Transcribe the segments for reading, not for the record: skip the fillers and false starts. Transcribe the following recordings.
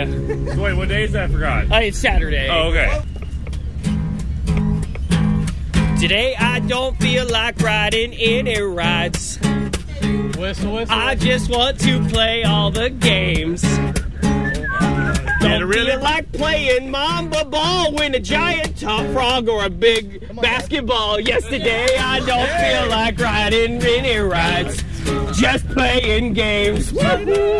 So wait, what day is that? I forgot. It's Saturday. Oh, okay. Today I don't feel like riding any rides. Whistle. I just want to play all the games. Don't feel like playing Mamba ball, win a giant top frog or a big basketball. Yesterday I don't feel like riding any rides, just playing games. All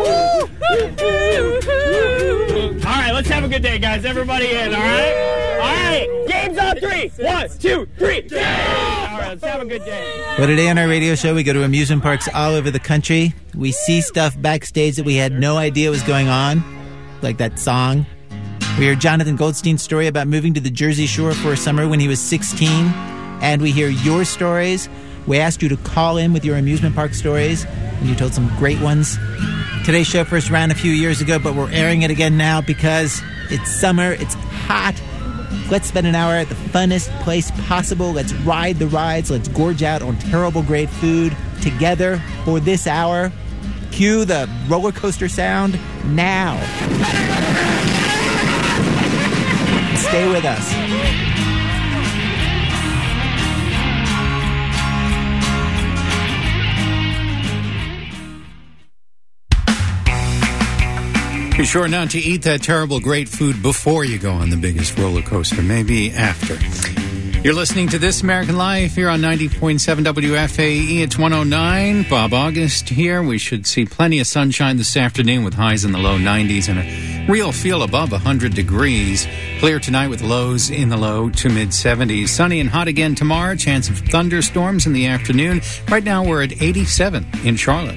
right, let's have a good day, guys. Everybody in, all right? All right, games on 3. 1, 2, 3. All right, let's have a good day. Well, today on our radio show, we go to amusement parks all over the country. We see stuff backstage that we had no idea was going on, like that song. We hear Jonathan Goldstein's story about moving to the Jersey Shore for a summer when he was 16. And we hear your stories. We asked you to call in with your amusement park stories, and you told some great ones. Today's show first ran a few years ago, but we're airing it again now because it's summer, it's hot. Let's spend an hour at the funnest place possible. Let's ride the rides. Let's gorge out on terrible great food together for this hour. Cue the roller coaster sound now. Stay with us. Be sure not to eat that terrible great food before you go on the biggest roller coaster, maybe after. You're listening to This American Life here on 90.7 WFAE. It's 109. Bob August here. We should see plenty of sunshine this afternoon with highs in the low 90s and a real feel above 100 degrees. Clear tonight with lows in the low to mid 70s. Sunny and hot again tomorrow. Chance of thunderstorms in the afternoon. Right now we're at 87 in Charlotte.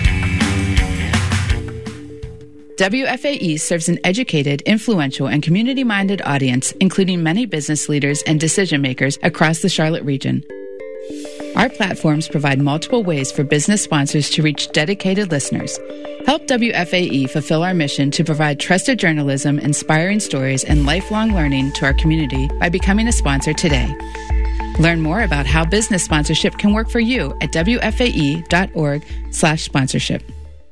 WFAE serves an educated, influential, and community-minded audience, including many business leaders and decision-makers across the Charlotte region. Our platforms provide multiple ways for business sponsors to reach dedicated listeners. Help WFAE fulfill our mission to provide trusted journalism, inspiring stories, and lifelong learning to our community by becoming a sponsor today. Learn more about how business sponsorship can work for you at wfae.org/sponsorship.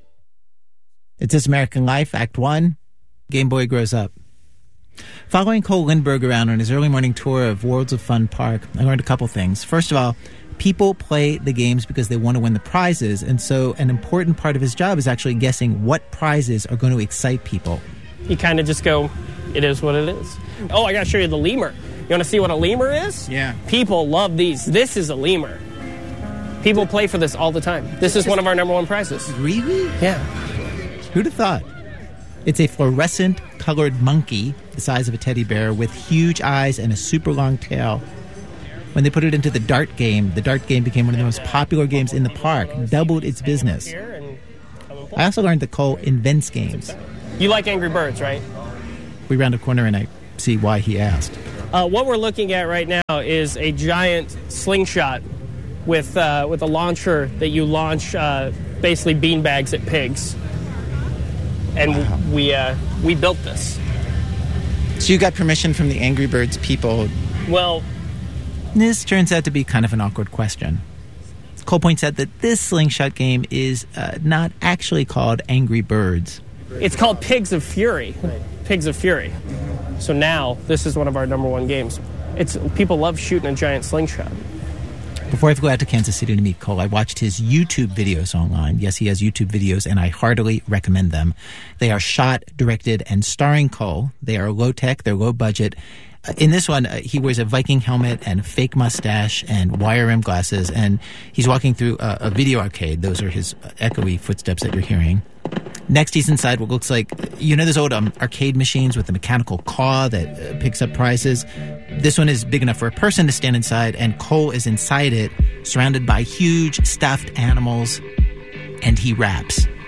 It's This American Life, Act 1, Game Boy Grows Up. Following Cole Lindbergh around on his early morning tour of Worlds of Fun Park, I learned a couple things. First of all, people play the games because they want to win the prizes, and so an important part of his job is actually guessing what prizes are going to excite people. You kind of just go, it is what it is. Oh, I got to show you the lemur. You want to see what a lemur is? Yeah. People love these. This is a lemur. People play for this all the time. This is one of our number one prizes. Really? Yeah. Who'd have thought? It's a fluorescent colored monkey the size of a teddy bear with huge eyes and a super long tail. When they put it into the dart game became one of the most popular games in the park, doubled its business. I also learned that Cole invents games. You like Angry Birds, right? We round a corner and I see why he asked. What we're looking at right now is a giant slingshot with a launcher that you launch basically beanbags at pigs. And wow. we built this. So you got permission from the Angry Birds people? Well, this turns out to be kind of an awkward question. Cole points out that this slingshot game is not actually called Angry Birds. It's called Pigs of Fury. Pigs of Fury. So now, this is one of our number one games. People love shooting a giant slingshot. Before I flew out to Kansas City to meet Cole, I watched his YouTube videos online. Yes, he has YouTube videos, and I heartily recommend them. They are shot, directed, and starring Cole. They are low-tech, they're low-budget. In this one, he wears a Viking helmet and a fake mustache and wire rim glasses, and he's walking through a video arcade. Those are his echoey footsteps that you're hearing. Next, he's inside what looks like, those old arcade machines with the mechanical claw that picks up prizes. This one is big enough for a person to stand inside, and Cole is inside it, surrounded by huge stuffed animals, and he raps.